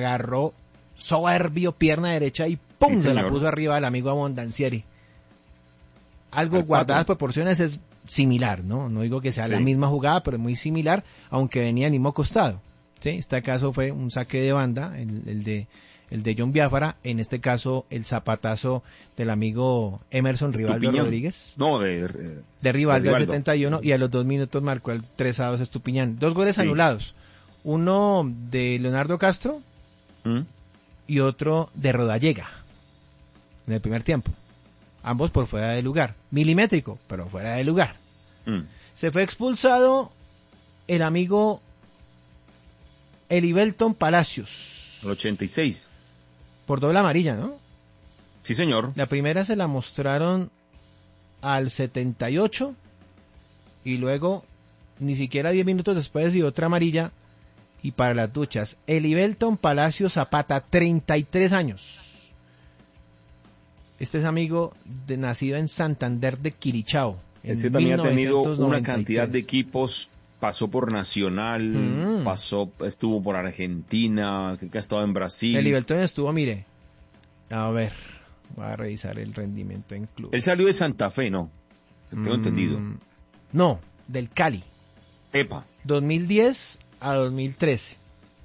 agarró soberbio, pierna derecha y ¡pum! Se la puso arriba al amigo Abondancieri. Algo guardadas proporciones es similar, ¿no? No digo que sea la misma jugada, pero es muy similar, aunque venía al mismo costado. ¿Sí? Este caso fue un saque de banda, el de John Biafara, en este caso el zapatazo del amigo Emerson Rivaldo Rodríguez. No, de Rivaldo al 71, y a los 2 minutos marcó el 3-2 Estupiñán. 2 goles anulados, uno de Leonardo Castro y otro de Rodallega en el primer tiempo. Ambos por fuera de lugar, milimétrico, pero fuera de lugar. Se fue expulsado el amigo Elivelton Palacios. El 86. Por doble amarilla, ¿no? Sí, señor. La primera se la mostraron al 78 y luego, ni siquiera 10 minutos después, y otra amarilla. Y para las duchas, Elivelton Palacios Zapata, 33 años. Este es amigo nacido en Santander de Quilichao. Ese también ha tenido una cantidad de equipos. Pasó por Nacional, estuvo por Argentina, que ha estado en Brasil. Elivelton estuvo, mire, a ver, voy a revisar el rendimiento en club. Él salió de Santa Fe, ¿no? Tengo entendido. No, del Cali. Epa. 2010 a 2013.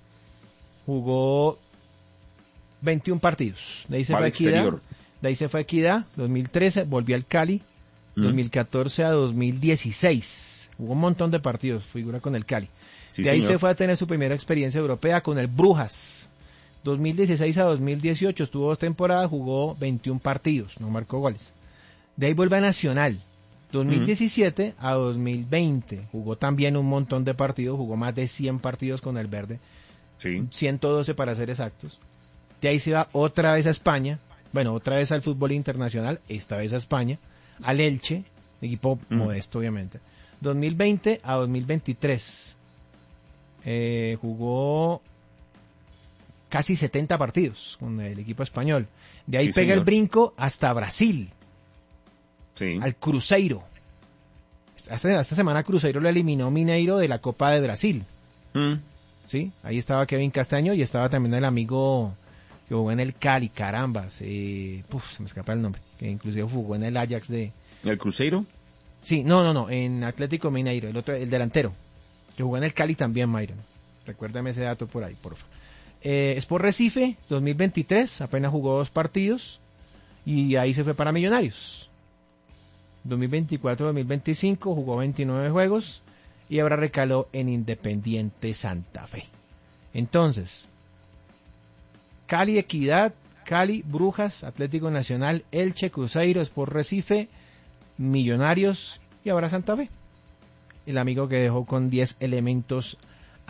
Jugó 21 partidos. De ahí se fue Equidad. De ahí se fue Equidad, 2013, volvió al Cali, 2014 a 2016. Jugó un montón de partidos, figura con el Cali. Sí, de ahí señor. se fue a tener su primera experiencia europea con el Brujas. 2016 a 2018 estuvo 2 temporadas, jugó 21 partidos, no marcó goles. De ahí vuelve a Nacional. 2017 a 2020 jugó también un montón de partidos, jugó más de 100 partidos con el Verde. Sí. 112 para ser exactos. De ahí se va otra vez a España, bueno, otra vez al fútbol internacional, esta vez a España, al Elche, equipo modesto obviamente. 2020 a 2023 jugó casi 70 partidos con el equipo español. De ahí pega el brinco hasta Brasil, al Cruzeiro. Esta semana Cruzeiro le eliminó Mineiro de la Copa de Brasil. ¿Sí? Ahí estaba Kevin Castaño y estaba también el amigo que jugó en el Cali, carambas, se me escapa el nombre, que inclusive jugó en el Ajax de... ¿El Cruzeiro? Sí, no, en Atlético Mineiro, el delantero, que jugó en el Cali también, Myron. Recuérdame ese dato por ahí, porfa. Sport Recife, 2023, apenas jugó 2 partidos, y ahí se fue para Millonarios. 2024-2025 jugó 29 juegos, y ahora recaló en Independiente Santa Fe. Entonces, Cali Equidad, Cali, Brujas, Atlético Nacional, Elche, Cruzeiro, Sport Recife, Millonarios y ahora Santa Fe. El amigo que dejó con 10 elementos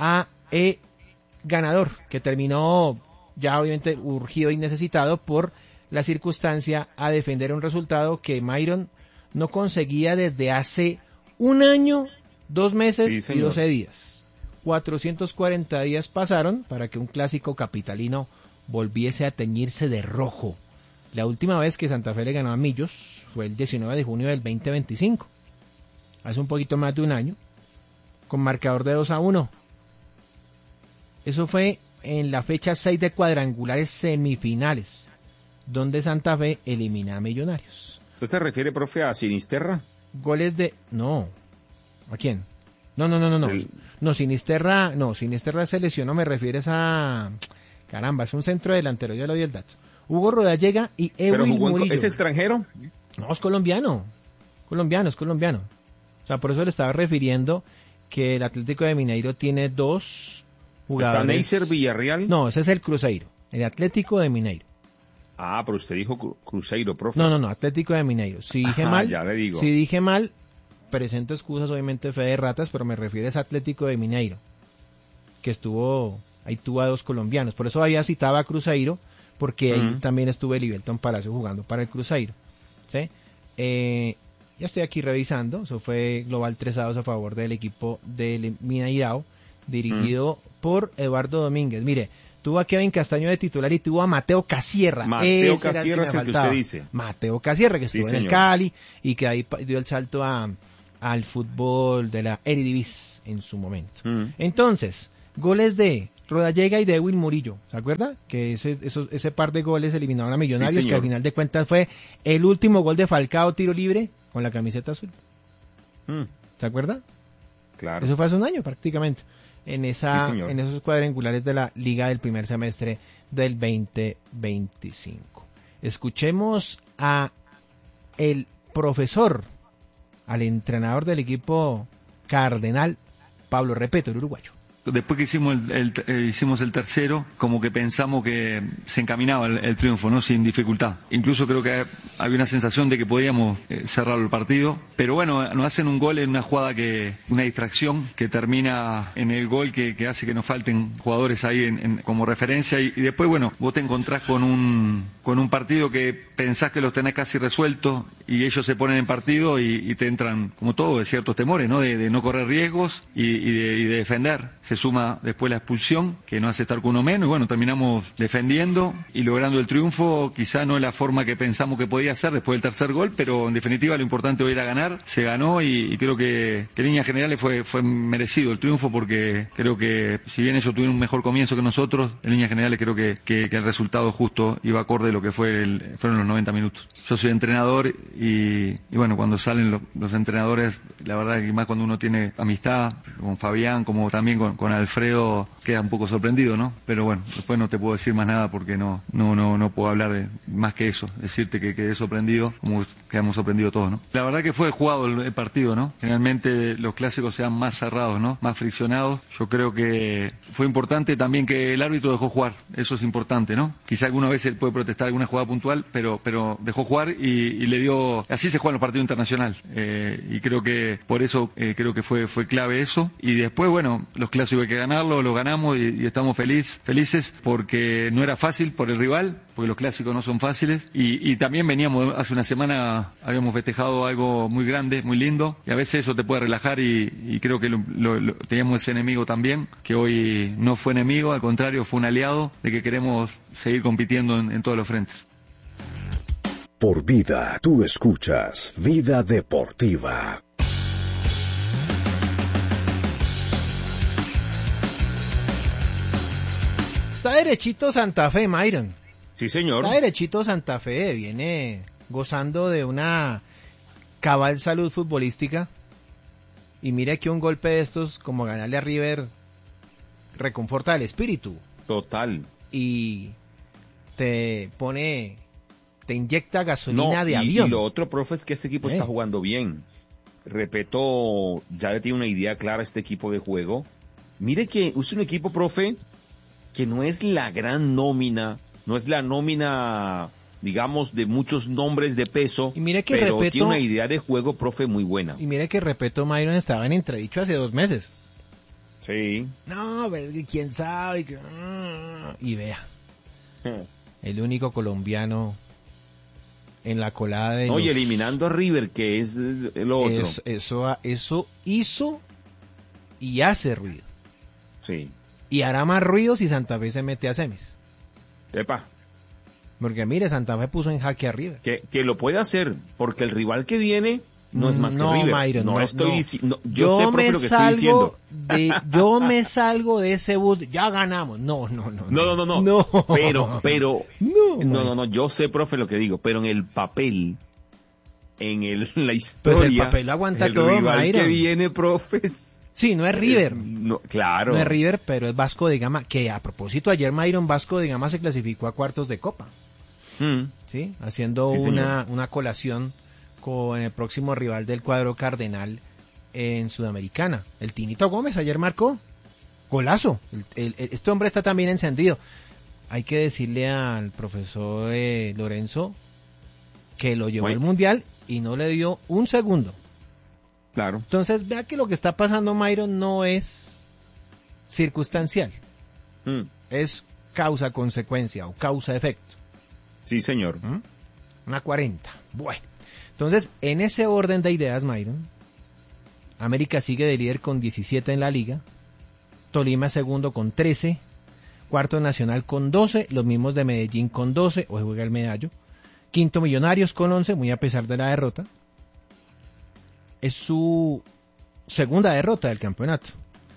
ganador, que terminó ya obviamente urgido y necesitado por la circunstancia a defender un resultado que Myron no conseguía desde hace 1 año, 2 meses y 12 días. 440 días pasaron para que un clásico capitalino volviese a teñirse de rojo. La última vez que Santa Fe le ganó a Millos fue el 19 de junio del 2025, hace un poquito más de 1 año, con marcador de 2-1. Eso fue en la fecha 6 de cuadrangulares semifinales, donde Santa Fe elimina a Millonarios. ¿Usted se refiere, profe, a Sinisterra? Goles de... No. ¿A quién? No, Sinisterra se lesionó, me refieres a... Caramba, es un centro delantero, ya lo di el dato. Hugo Rodallega y Ewil Murillo. ¿Es extranjero? No, es colombiano. Es colombiano. O sea, por eso le estaba refiriendo que el Atlético de Mineiro tiene 2 jugadores. ¿Está Neisser Villarreal? No, ese es el Cruzeiro, el Atlético de Mineiro. Ah, pero usted dijo Cruzeiro, profe. No, Atlético de Mineiro. Si dije mal, ya le digo. Si dije mal, presento excusas, obviamente fe de ratas, pero me refiero a Atlético de Mineiro, que ahí tuvo a 2 colombianos. Por eso había citado a Cruzeiro, porque ahí también estuvo Elivelton Palacio jugando para el Cruzeiro. ¿Sí? Ya estoy aquí revisando, eso fue global 3-2 a favor del equipo del Mineirao, dirigido por Eduardo Domínguez. Mire, tuvo a Kevin Castaño de titular y tuvo a Mateo Casierra. Mateo Casierra es el que usted dice. Mateo Casierra, que estuvo en el Cali y que ahí dio el salto al fútbol de la Eredivisie en su momento. Entonces, goles de Rodallega y Dewin Murillo, ¿se acuerda? Que ese par de goles eliminaron a Millonarios, sí, que al final de cuentas fue el último gol de Falcao, tiro libre, con la camiseta azul. ¿Se acuerda? Claro. Eso fue hace un año prácticamente, en esos cuadrangulares de la Liga del primer semestre del 2025. Escuchemos a el profesor, al entrenador del equipo Cardenal, Pablo Repeto, el uruguayo. Después que hicimos el tercero, como que pensamos que se encaminaba el triunfo, ¿no? Sin dificultad. Incluso creo que había una sensación de que podíamos cerrar el partido. Pero bueno, nos hacen un gol en una jugada una distracción que termina en el gol que hace que nos falten jugadores ahí como referencia. Y después, bueno, vos te encontrás con un partido que pensás que los tenés casi resueltos y ellos se ponen en partido y te entran, como todo, de ciertos temores, ¿no? De no correr riesgos y de defender. Se suma después la expulsión, que nos hace estar con uno menos, y bueno, terminamos defendiendo y logrando el triunfo, quizá no de la forma que pensamos que podía ser después del tercer gol, pero en definitiva lo importante hoy era ganar, se ganó y creo que en líneas generales fue merecido el triunfo, porque creo que si bien ellos tuvieron un mejor comienzo que nosotros, en líneas generales creo que el resultado justo iba acorde a lo que fueron los 90 minutos. Yo soy entrenador y bueno, cuando salen los entrenadores, la verdad que más cuando uno tiene amistad con Fabián, como también con Alfredo, queda un poco sorprendido, ¿no? Pero bueno, después no te puedo decir más nada porque no puedo hablar de más que eso, decirte que quedé sorprendido, como quedamos sorprendidos todos, ¿no? La verdad que fue jugado el partido, ¿no? Generalmente los clásicos sean más cerrados, ¿no? Más friccionados. Yo creo que fue importante también que el árbitro dejó jugar, eso es importante, ¿no? Quizá alguna vez él puede protestar alguna jugada puntual, pero dejó jugar y le dio, así se juegan los partidos internacionales, y creo que por eso creo que fue clave eso. Y después, bueno, los clásicos hay que ganarlo, lo ganamos y estamos felices porque no era fácil por el rival, porque los clásicos no son fáciles, y también veníamos, hace una semana habíamos festejado algo muy grande, muy lindo, y a veces eso te puede relajar y creo que teníamos ese enemigo también, que hoy no fue enemigo, al contrario fue un aliado de que queremos seguir compitiendo en todos los frentes. Por Vida, tú escuchas Vida Deportiva. Está derechito Santa Fe, Myron. Sí, señor. Está derechito Santa Fe, viene gozando de una cabal salud futbolística. Y mira que un golpe de estos, como ganarle a River, reconforta el espíritu. Total. Y te inyecta gasolina de avión. Y lo otro, profe, es que este equipo está jugando bien. Repeto, ya le tiene una idea clara a este equipo de juego. Mire que es un equipo, profe, que no es la gran nómina, no es la nómina, digamos, de muchos nombres de peso, y mire que pero tiene una idea de juego, profe, muy buena. Y mire que Repeto, Myron, estaba en entredicho hace 2 meses. Sí. No, pero quién sabe. Y vea, el único colombiano en la colada de y eliminando a River, que es lo otro. Eso hizo y hace ruido. Sí. Y hará más ruido si Santa Fe se mete a semis. Epa. Porque mire, Santa Fe puso en jaque a River. Que lo puede hacer, porque el rival que viene no es más que River. Myron, no estoy diciendo. Yo sé, profe, lo que estoy diciendo. Yo me salgo de ese bus. Ya ganamos. No. Pero. No. Yo sé, profe, lo que digo. Pero en el papel, la historia. Pues el papel aguanta el todo, rival Myron. que viene, profe. Sí, no es River. Claro. No es River, pero es Vasco de Gama. Que a propósito, ayer Myron, Vasco de Gama se clasificó a cuartos de Copa. Sí, haciendo una colación con el próximo rival del cuadro Cardenal en Sudamericana. El Tinito Gómez ayer marcó golazo. Este hombre está también encendido. Hay que decirle al profesor Lorenzo que lo llevó al Mundial y no le dio un segundo. Claro. Entonces vea que lo que está pasando, Myron, no es circunstancial. Es causa-consecuencia o causa-efecto. Sí, señor. Una 40. Bueno. Entonces, en ese orden de ideas, Myron, América sigue de líder con 17 en la liga, Tolima segundo con 13, cuarto Nacional con 12, los mismos de Medellín con 12, hoy juega el Medallo, quinto Millonarios con 11, muy a pesar de la derrota, es su segunda derrota del campeonato.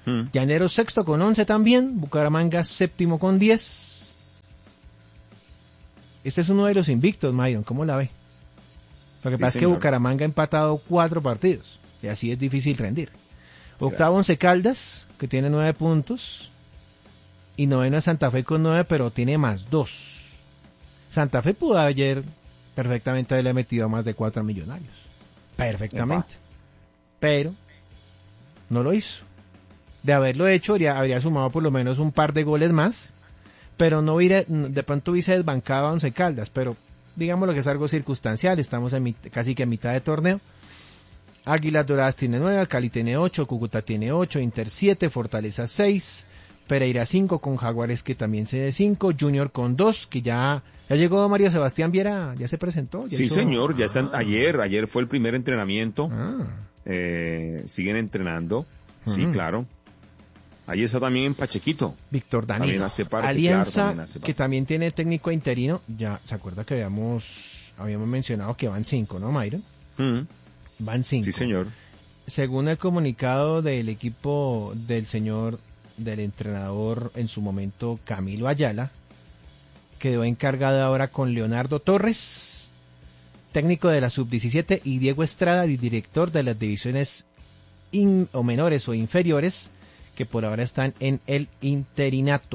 Llanero sexto con 11 también. Bucaramanga séptimo con 10. Este es uno de los invictos, Myron. ¿Cómo la ve? Lo que pasa es que Bucaramanga ha empatado 4 partidos. Y así es difícil rendir. Octavo Once Caldas, que tiene 9 puntos. Y noveno es Santa Fe con 9, pero tiene más 2. Santa Fe pudo ayer perfectamente haberle metido a más de 4 Millonarios. Perfectamente. Pero no lo hizo. De haberlo hecho, habría sumado por lo menos un par de goles más. Pero no de pronto hubiese desbancado a Once Caldas. Pero digamos lo que es algo circunstancial. Estamos casi que a mitad de torneo. Águilas Doradas tiene 9, Cali tiene 8, Cúcuta tiene 8, Inter 7, Fortaleza 6, Pereira 5 con Jaguares que también se de 5, Junior con 2, que ya llegó Mario Sebastián Viera, ya se presentó. Sí, señor, ya están, ayer fue el primer entrenamiento, siguen entrenando, sí, claro. Ayer está también en Pachequito. Víctor Danilo. Alianza, que también tiene técnico interino, ya se acuerda que habíamos mencionado que van 5, ¿no, Myron? Van 5. Sí, señor. Según el comunicado del equipo del entrenador en su momento, Camilo Ayala, quedó encargado ahora con Leonardo Torres, técnico de la Sub-17, y Diego Estrada, director de las divisiones menores o inferiores, que por ahora están en el interinato.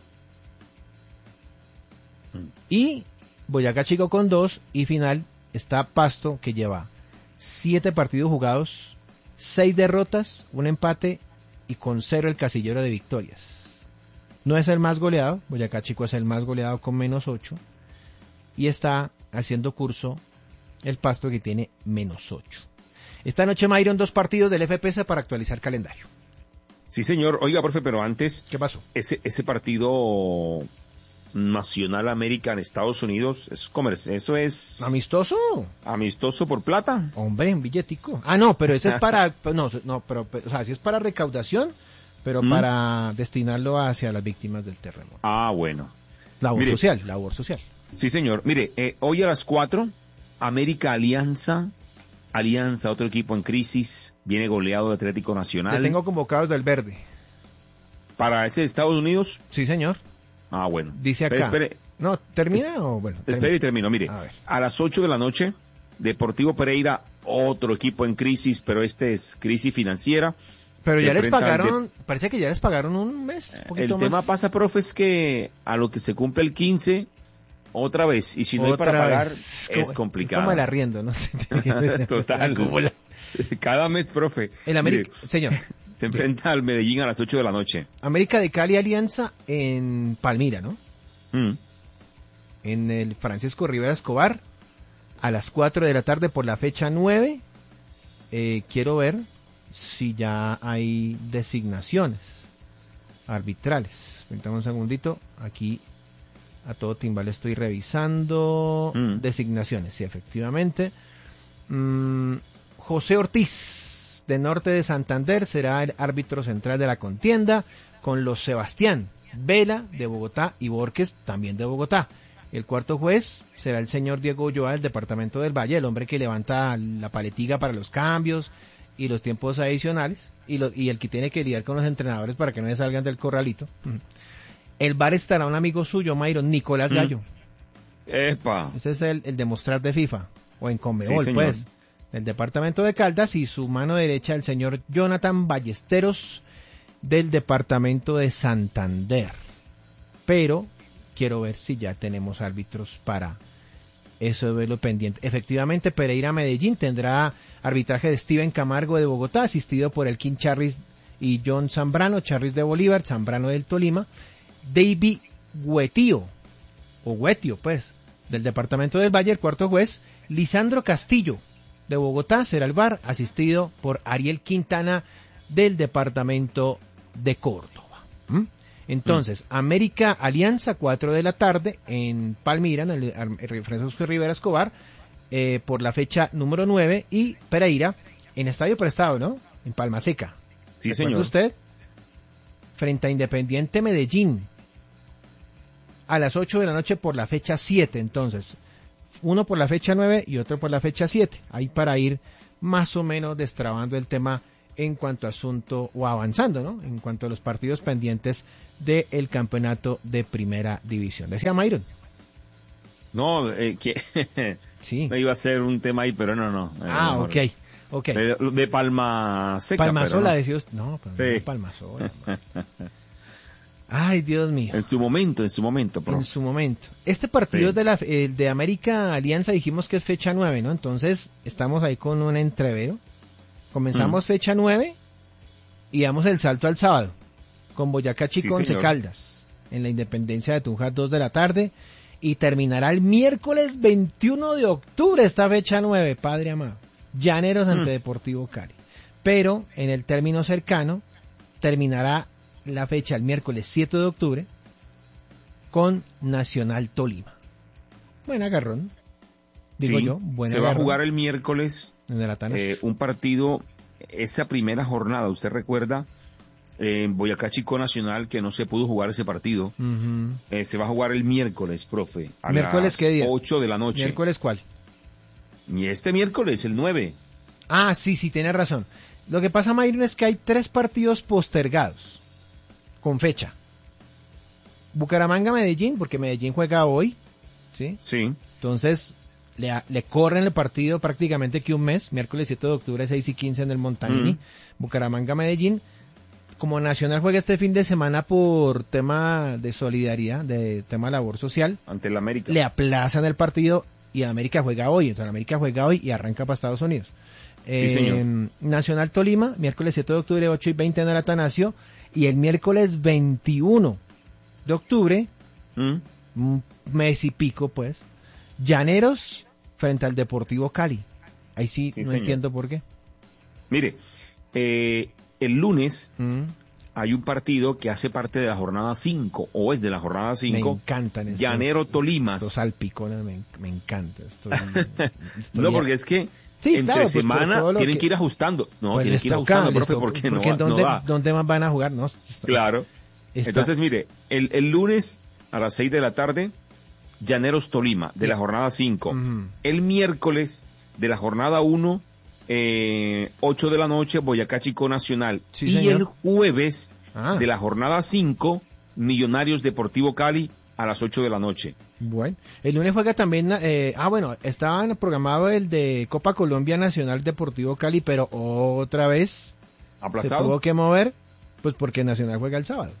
Y Boyacá Chico con 2, y final está Pasto, que lleva 7 partidos jugados, 6 derrotas, 1 empate y con 0 el casillero de victorias. No es el más goleado, Boyacá Chico es el más goleado con menos 8 y está haciendo curso el Pasto, que tiene menos 8. Esta noche, Myron, 2 partidos del FPS para actualizar calendario. Sí, señor. Oiga, profe, pero antes... ¿Qué pasó? Ese partido Nacional América en Estados Unidos, eso es... ¿Amistoso? ¿Amistoso por plata? Hombre, un billetico. No, pero ese es para... pero o sea, sí es para recaudación, pero para destinarlo hacia las víctimas del terremoto. Bueno. Labor social. Sí, señor. Mire, hoy a las 4, América Alianza, otro equipo en crisis, viene goleado de Atlético Nacional. Le tengo convocados del verde. ¿Para ese de Estados Unidos? Sí, señor. Bueno. Dice acá. Espere. No, ¿termina o bueno? Espere y termino. Mire, a las 8 de la noche, Deportivo Pereira, otro equipo en crisis, pero este es crisis financiera. Pero ya les pagaron, parece que ya les pagaron un mes. El tema pasa, profe, es que a lo que se cumple el 15, otra vez, y si no hay para pagar, es complicado. Como el arriendo, ¿no? Total. Cada mes, profe. El América, señor. Se enfrenta al Medellín a las 8 de la noche. América de Cali Alianza en Palmira, ¿no? En el Francisco Rivera Escobar, a las 4 de la tarde por la fecha 9. Quiero ver si ya hay designaciones arbitrales. Permítame un segundito. Aquí a todo timbal estoy revisando designaciones. Sí, efectivamente. José Ortiz, de Norte de Santander, será el árbitro central de la contienda, con los Sebastián Vela de Bogotá y Borges también de Bogotá. El cuarto juez será el señor Diego Ulloa del departamento del Valle, el hombre que levanta la paletiga para los cambios y los tiempos adicionales, y el que tiene que lidiar con los entrenadores para que no se salgan del corralito. El VAR estará un amigo suyo, Myron, Nicolás Gallo. ¡Epa! Ese es el de mostrar de FIFA, o en Conmebol, sí, pues. Del departamento de Caldas, y su mano derecha el señor Jonathan Ballesteros del departamento de Santander. Pero quiero ver si ya tenemos árbitros para ese duelo pendiente. Efectivamente, Pereira Medellín tendrá arbitraje de Steven Camargo de Bogotá, asistido por el King Charris y John Zambrano, Charris de Bolívar, Zambrano del Tolima, David Guetio, pues, del departamento del Valle, el cuarto juez, Lisandro Castillo de Bogotá será el VAR, asistido por Ariel Quintana del departamento de Córdoba. Entonces, América Alianza, 4 de la tarde en Palmira, en el Francisco Rivera Escobar, por la fecha número 9, y Pereira en Estadio Prestado, ¿no? En Palma Seca. Sí, señor. Usted, frente a Independiente Medellín, a las 8 de la noche por la fecha 7, entonces. Uno por la fecha 9 y otro por la fecha 7. Ahí para ir más o menos destrabando el tema en cuanto a asunto, o avanzando, ¿no? En cuanto a los partidos pendientes del campeonato de primera división. Decía Myron. No, que sí. me iba a hacer un tema ahí, pero no. Ok. De Palma Seca. Palmasola, no. decía usted. No, pero no Palmasola. Ay, Dios mío. En su momento, bro. En su momento. Este partido de América Alianza dijimos que es fecha 9, ¿no? Entonces, estamos ahí con un entrevero. Comenzamos fecha 9 y damos el salto al sábado con Boyacá Chico Once Caldas en la Independencia de Tunja, 2 de la tarde, y terminará el miércoles 21 de octubre esta fecha 9, padre amado. Llaneros ante Deportivo Cali. Pero en el término cercano terminará la fecha el miércoles 7 de octubre con Nacional Tolima. Buen agarrón, digo yo. Se va a jugar el miércoles un partido, esa primera jornada, usted recuerda, en Boyacá Chico Nacional, que no se pudo jugar ese partido. Se va a jugar el miércoles, profe, a las ¿qué día? 8 de la noche. ¿Miércoles cuál? Y este miércoles, el 9. Ah, sí, tiene razón. Lo que pasa, Mayron, es que hay 3 partidos postergados con fecha. Bucaramanga-Medellín, porque Medellín juega hoy, ¿sí? Sí. Entonces, le corren el partido prácticamente que un mes, miércoles 7 de octubre, 6 y 15 en el Montanini. Bucaramanga-Medellín. Como Nacional juega este fin de semana por tema de solidaridad, de tema labor social, ante el América, le aplazan el partido y América juega hoy. Entonces América juega hoy y arranca para Estados Unidos. Sí, señor. Nacional Tolima, miércoles 7 de octubre, 8 y 20 en el Atanasio, y el miércoles 21 de octubre, un mes y pico pues, Llaneros frente al Deportivo Cali. Ahí sí no señor. Entiendo por qué. Mire, el lunes hay un partido que hace parte de la jornada 5, o es de la jornada 5. Me encantan estos, Llanero Tolimas. Estos salpicones, me encanta. No, porque es que entre semana tienen que ir ajustando. No, pues tienen que ir ajustando, profe, porque no va. ¿Dónde más van a jugar? No, claro. Entonces, mire, el lunes a las 6 de la tarde, Llaneros Tolima, de la jornada 5. El miércoles, de la jornada 1, 8 de la noche, Boyacá Chico Nacional. Sí, y señor. el jueves, de la jornada 5, Millonarios Deportivo Cali, a las 8 de la noche. Bueno, el lunes juega también, estaba programado el de Copa Colombia Nacional Deportivo Cali, pero otra vez aplazado. Se tuvo que mover, pues porque Nacional juega el sábado.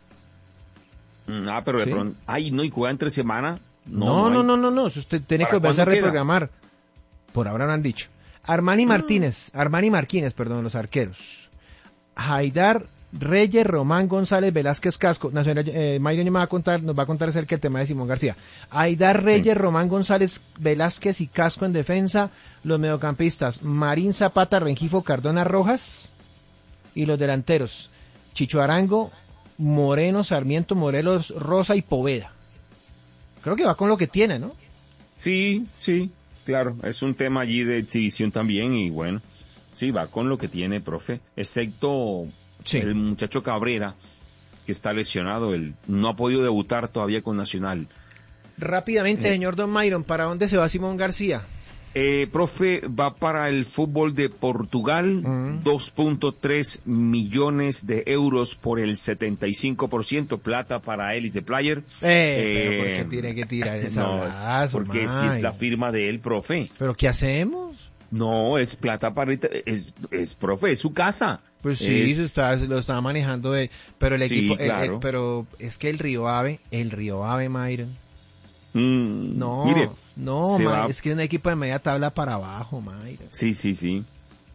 Pero de pronto, no, y juega entre semana. No, eso usted tiene que volverse a reprogramar. Por ahora no han dicho. Armani Martínez, los arqueros. Haidar Reyes, Román González, Velázquez Casco. Mayron nos va a contar acerca del tema de Simón García. Haidar Reyes, Román González, Velázquez y Casco en defensa. Los mediocampistas, Marín Zapata, Rengifo, Cardona, Rojas. Y los delanteros, Chicho Arango, Moreno, Sarmiento, Morelos, Rosa y Poveda. Creo que va con lo que tiene, ¿no? Sí, claro. Es un tema allí de exhibición también y bueno, sí, va con lo que tiene, profe. Excepto el muchacho Cabrera, que está lesionado. Él no ha podido debutar todavía con Nacional. Rápidamente, señor Don Myron, ¿para dónde se va Simón García? Profe, va para el fútbol de Portugal, 2.3 millones de euros por el 75%, plata para Elite Player. Pero ¿por qué tiene que tirar esa abrazo, porque si es la firma de él, profe. ¿Pero qué hacemos? No, es plata para... profe, es su casa. Pues sí, lo estaba manejando pero el equipo... Claro. Pero es que el Río Ave, Myron. No, mire, es que es un equipo de media tabla para abajo, Myron. Sí.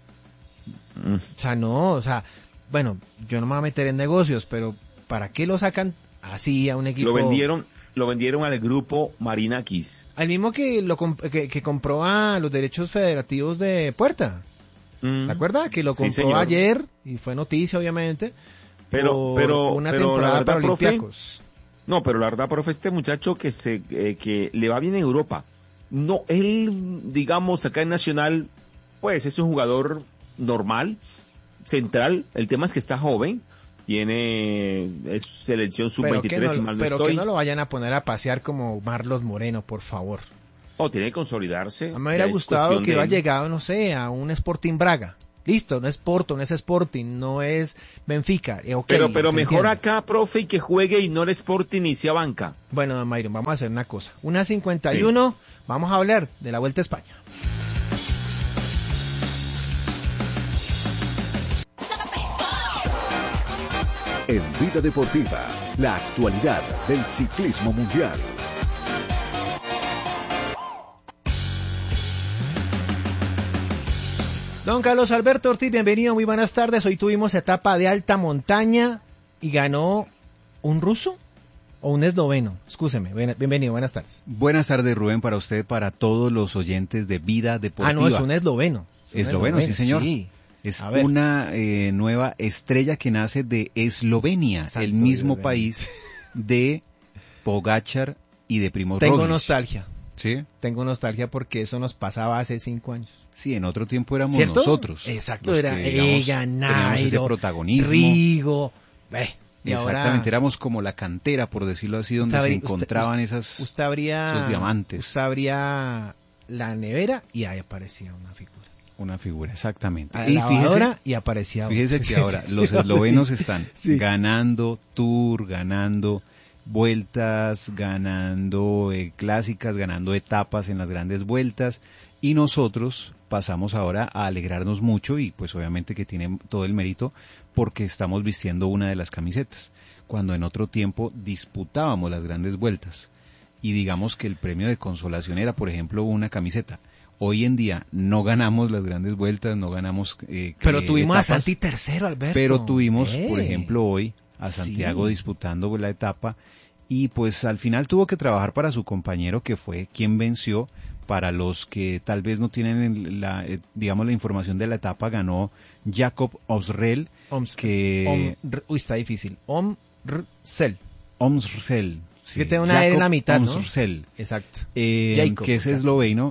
Bueno, yo no me voy a meter en negocios, pero ¿para qué lo sacan así a un equipo? Lo vendieron al grupo Marinakis. Al mismo que que compró a los derechos federativos de Puerta. ¿Se acuerda? Que lo compró ayer y fue noticia, obviamente. Pero una temporada para Olympiacos. No, pero la verdad, profe, este muchacho que le va bien en Europa. No, él, digamos, acá en Nacional, pues es un jugador normal, central. El tema es que está joven, es selección sub-23, si mal no estoy. Pero que no lo vayan a poner a pasear como Marlos Moreno, por favor. Tiene que consolidarse. A mí me hubiera gustado que hubiera llegado, no sé, a un Sporting Braga. Listo, no es Porto, no es Sporting, no es Benfica. Pero se mejor entiende. acá, profe, y que juegue y no el Sporting y sea banca. Bueno, don Mayron, vamos a hacer una cosa. 1:51, vamos a hablar de la Vuelta a España. En Vida Deportiva, la actualidad del ciclismo mundial. Don Carlos Alberto Ortiz, bienvenido, muy buenas tardes. Hoy tuvimos etapa de alta montaña y ganó un ruso o un esloveno. Excúseme, bienvenido, buenas tardes. Buenas tardes, Rubén, para usted, para todos los oyentes de Vida Deportiva. Ah, no, es un esloveno. Esloveno, sí, señor. Sí. Es una nueva estrella que nace de Eslovenia, Santo el mismo Dios, país de Pogačar y de Primož Tengo Roglič. nostalgia. ¿Sí? Tengo nostalgia porque eso nos pasaba hace 5 años. Sí, en otro tiempo éramos ¿Cierto? nosotros. Exacto, los era que, digamos, teníamos ese Nairo, protagonismo. Rigo. Y Exactamente, ahora, éramos como la cantera, por decirlo así, donde se encontraban usted abría, esos diamantes. Usted abría la nevera y ahí aparecía una figura. Una figura, exactamente. A la lavadora y aparecía. Fíjese que Sí, ahora sí, los sí, eslovenos sí. están Sí. ganando Tour, ganando vueltas, ganando clásicas, ganando etapas en las grandes vueltas, y nosotros pasamos ahora a alegrarnos mucho, y pues obviamente que tiene todo el mérito porque estamos vistiendo una de las camisetas, cuando en otro tiempo disputábamos las grandes vueltas y digamos que el premio de consolación era, por ejemplo, una camiseta. Hoy en día no ganamos las grandes vueltas, no ganamos Pero tuvimos etapas, a Santi tercero, Alberto. pero tuvimos, por ejemplo, hoy a Santiago Sí. disputando la etapa, y pues al final tuvo que trabajar para su compañero, que fue quien venció. Para los que tal vez no tienen digamos la información de la etapa, ganó Jakob Omsrell, está difícil. Omsrell. Sí, Que tiene una R en la mitad, ¿no? Omsrell, Exacto. que es esloveno,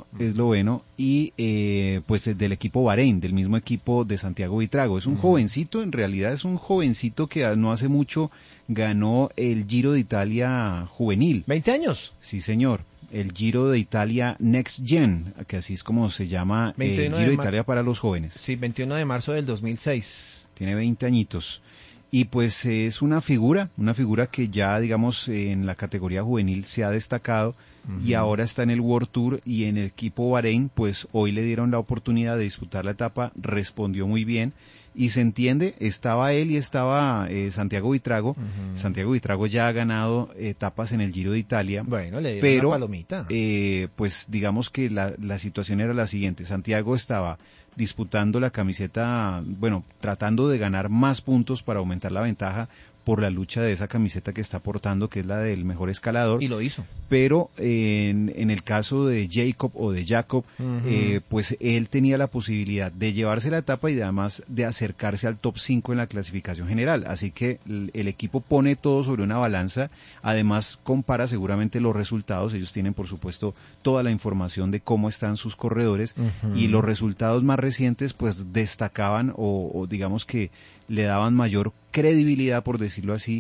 y pues del equipo Bahrein, del mismo equipo de Santiago Buitrago. Es un jovencito, en realidad es un jovencito que no hace mucho ganó el Giro de Italia juvenil. 20 años. Sí, señor. El Giro de Italia Next Gen, que así es como se llama, el 21 Giro de Italia para los jóvenes. Sí, 21 de marzo del 2006. Tiene 20 añitos. Y pues es una figura que ya, digamos, en la categoría juvenil se ha destacado, y ahora está en el World Tour y en el equipo Bahrein. Pues hoy le dieron la oportunidad de disputar la etapa, respondió muy bien. Y se entiende, estaba él y estaba Santiago Buitrago. Santiago Buitrago ya ha ganado etapas en el Giro de Italia. Bueno, le dieron pero, la palomita. Pues digamos que la situación era la siguiente. Santiago estaba disputando la camiseta, bueno, tratando de ganar más puntos para aumentar la ventaja por la lucha de esa camiseta que está portando, que es la del mejor escalador. Y lo hizo. Pero en el caso de Jakob, pues él tenía la posibilidad de llevarse la etapa y además de acercarse al top 5 en la clasificación general. Así que el equipo pone todo sobre una balanza, además compara seguramente los resultados. Ellos tienen, por supuesto, toda la información de cómo están sus corredores, y los resultados más recientes pues destacaban o digamos que le daban mayor credibilidad, por decirlo así,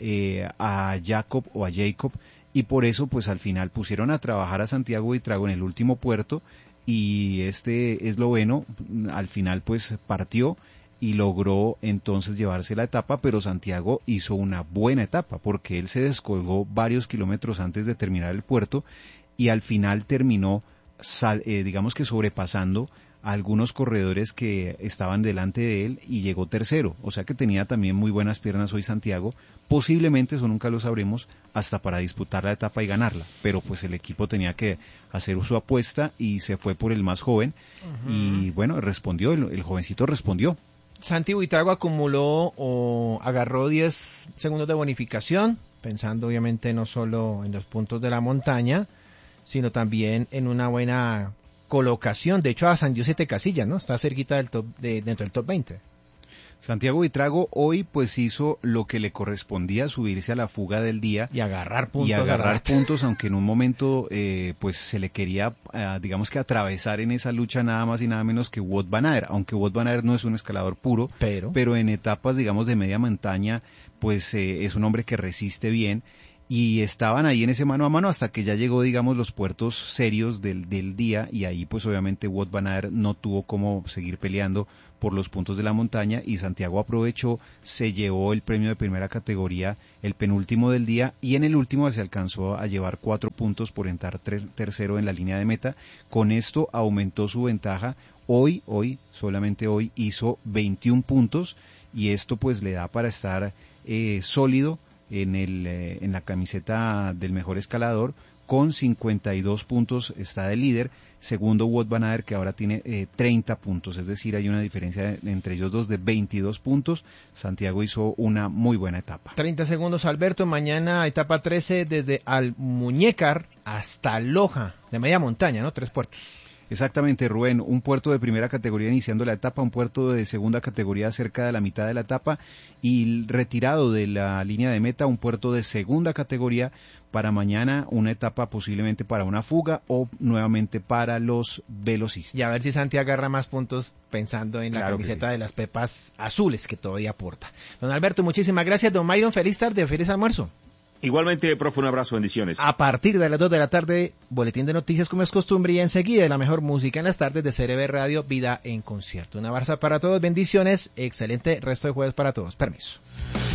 a Jakob, y por eso pues al final pusieron a trabajar a Santiago Buitrago en el último puerto, y este esloveno al final pues partió y logró entonces llevarse la etapa. Pero Santiago hizo una buena etapa porque él se descolgó varios kilómetros antes de terminar el puerto, y al final terminó digamos que sobrepasando a algunos corredores que estaban delante de él, y llegó tercero. O sea que tenía también muy buenas piernas hoy Santiago. Posiblemente, eso nunca lo sabremos, hasta para disputar la etapa y ganarla, pero pues el equipo tenía que hacer su apuesta y se fue por el más joven. Y bueno, respondió, el jovencito respondió. Santi Buitrago acumuló o agarró 10 segundos de bonificación, pensando obviamente no solo en los puntos de la montaña, sino también en una buena colocación. De hecho, ascendió 7 casillas, ¿no? Está cerquita del top, dentro del top 20. Santiago Buitrago hoy pues hizo lo que le correspondía, subirse a la fuga del día y agarrar puntos. Puntos, aunque en un momento pues se le quería, digamos que atravesar en esa lucha nada más y nada menos que Wout van Aert, aunque Wout van Aert no es un escalador puro, pero en etapas, digamos, de media montaña, pues es un hombre que resiste bien. y estaban ahí en ese mano a mano hasta que ya llegó, digamos, los puertos serios del día, y ahí pues obviamente Wout van Aert no tuvo cómo seguir peleando por los puntos de la montaña, y Santiago aprovechó, se llevó el premio de primera categoría, el penúltimo del día, y en el último se alcanzó a llevar 4 puntos por entrar tercero en la línea de meta. Con esto aumentó su ventaja. Solamente hoy hizo 21 puntos, y esto pues le da para estar sólido en la camiseta del mejor escalador. Con 52 puntos está de líder, segundo Wout van Aert, que ahora tiene 30 puntos, es decir, hay una diferencia entre ellos dos de 22 puntos. Santiago hizo una muy buena etapa. 30 segundos, Alberto. Mañana etapa 13 desde Almuñécar hasta Loja, de media montaña, ¿no? 3 puertos. Exactamente, Rubén, un puerto de primera categoría iniciando la etapa, un puerto de segunda categoría cerca de la mitad de la etapa, y retirado de la línea de meta, un puerto de segunda categoría para mañana, una etapa posiblemente para una fuga o nuevamente para los velocistas. Y a ver si Santi agarra más puntos pensando en la Claro camiseta de las pepas azules que todavía porta. Don Alberto, muchísimas gracias. Don Myron, feliz tarde, feliz almuerzo. Igualmente, profe, un abrazo, bendiciones. A partir de las 2 de la tarde, boletín de noticias como es costumbre, y enseguida la mejor música en las tardes de CRB Radio, Vida en Concierto. Un abrazo para todos, bendiciones, excelente resto de jueves para todos. Permiso.